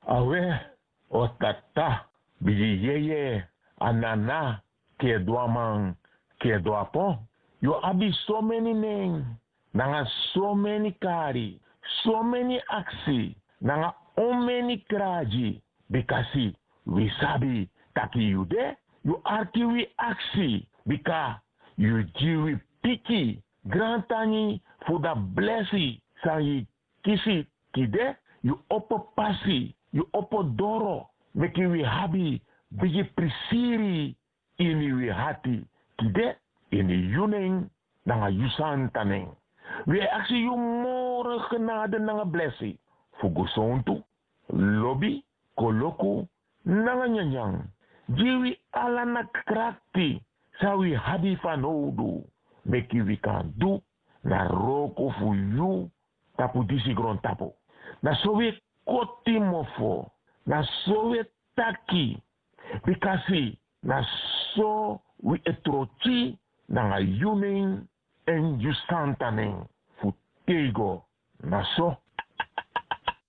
Awe, o tata, biji yeye, anana, ke doamang, ke doapon. You abi so many name, nanga so many kari, so many aksi, nanga o many kraji, bikasi, we sabi, taki you de, you arki we aksi, bika, you jiwi piki, grantani, for the blessing, sa yi kisi, kide, you opo pasi, you opo doro, meki we habi, bigi prisiri, ini we hati, kide, ini yuning, nanga yusan taning. We actually you more genade nanga blessing. Fugusontu, lobby, koloku, nanga nyanyang. Jiwi ala na krakti, sa we habi fanodu. Meki we kan do, na roko fu you, tapu disi gron tapu. Na so we koti mofo, na so we taki, bikasi, na so we etrochi, nanga yuning, en yusantaning, fu tego, na so